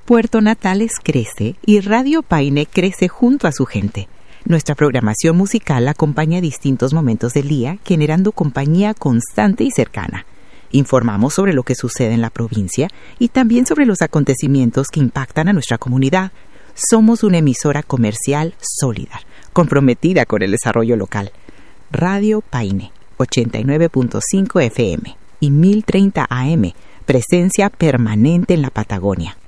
Puerto Natales crece y Radio Paine crece junto a su gente. Nuestra programación musical acompaña distintos momentos del día, generando compañía constante y cercana. Informamos sobre lo que sucede en la provincia y también sobre los acontecimientos que impactan a nuestra comunidad. Somos una emisora comercial sólida, comprometida con el desarrollo local. Radio Paine, 89.5 FM y 1030 AM, presencia permanente en la Patagonia.